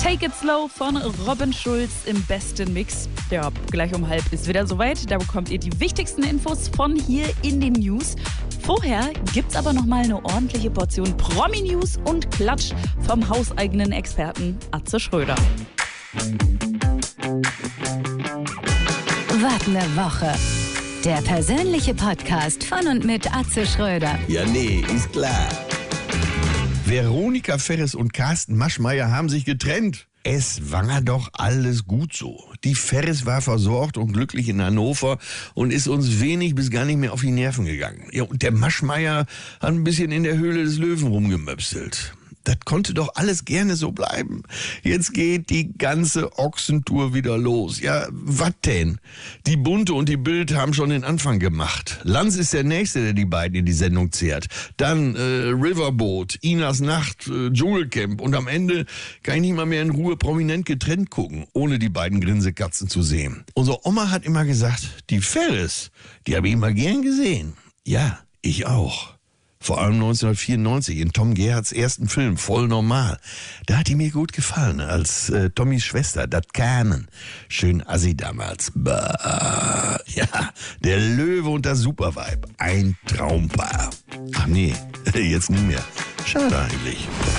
Take It Slow von Robin Schulz im besten Mix. Ja, gleich um 12 ist wieder soweit. Da bekommt ihr die wichtigsten Infos von hier in den News. Vorher gibt's aber noch mal eine ordentliche Portion Promi-News und Klatsch vom hauseigenen Experten Atze Schröder. Wart ne Woche. Der persönliche Podcast von und mit Atze Schröder. Ja, nee, ist klar. Veronika Ferres und Carsten Maschmeyer haben sich getrennt. Es war doch alles gut so. Die Ferres war versorgt und glücklich in Hannover und ist uns wenig bis gar nicht mehr auf die Nerven gegangen. Ja, und der Maschmeyer hat ein bisschen in der Höhle des Löwen rumgemöpselt. Das konnte doch alles gerne so bleiben. Jetzt geht die ganze Ochsentour wieder los. Ja, was denn? Die Bunte und die Bild haben schon den Anfang gemacht. Lanz ist der Nächste, der die beiden in die Sendung zehrt. Dann Riverboat, Inas Nacht, Dschungelcamp. Und am Ende kann ich nicht mal mehr in Ruhe prominent getrennt gucken, ohne die beiden Grinsekatzen zu sehen. Unsere Oma hat immer gesagt, die Ferres, die habe ich immer gern gesehen. Ja, ich auch. Vor allem 1994 in Tom Gerhards ersten Film, Voll normal. Da hat die mir gut gefallen, als Tommys Schwester, das Kamen. Schön assi damals. Bah. Ja, der Löwe und das Superweib. Ein Traumpaar. Ach nee, jetzt nie mehr. Schade eigentlich.